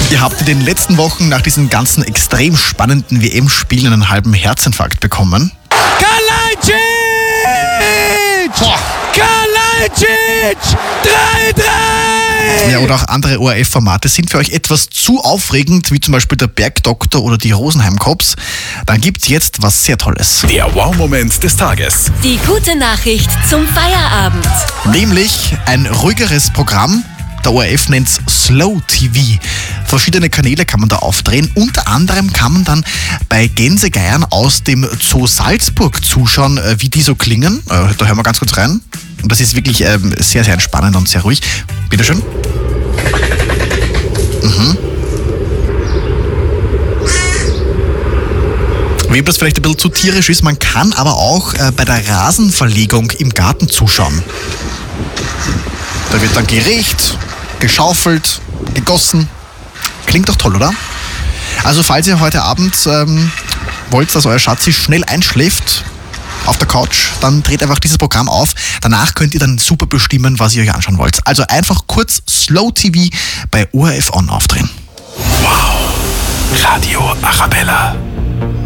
Ihr habt in den letzten Wochen nach diesen ganzen extrem spannenden WM-Spielen einen halben Herzinfarkt bekommen. Kalajdzic! Kalajdzic! 3-3! Ja, oder auch andere ORF-Formate sind für euch etwas zu aufregend, wie zum Beispiel der Bergdoktor oder die Rosenheim Cops. Dann gibt's jetzt was sehr Tolles. Der Wow-Moment des Tages. Die gute Nachricht zum Feierabend. Nämlich ein ruhigeres Programm. Der ORF nennt's Slow TV. Verschiedene Kanäle kann man da aufdrehen. Unter anderem kann man dann bei Gänsegeiern aus dem Zoo Salzburg zuschauen, wie die so klingen. Da hören wir ganz kurz rein. Und das ist wirklich sehr, sehr entspannend und sehr ruhig. Bitteschön. Wem das vielleicht ein bisschen zu tierisch ist, man kann aber auch bei der Rasenverlegung im Garten zuschauen. Da wird dann geregt, geschaufelt, gegossen. Klingt doch toll, oder? Also falls ihr heute Abend wollt, dass euer Schatzi schnell einschläft auf der Couch, dann dreht einfach dieses Programm auf. Danach könnt ihr dann super bestimmen, was ihr euch anschauen wollt. Also einfach kurz Slow TV bei ORF On aufdrehen. Radio Arabella.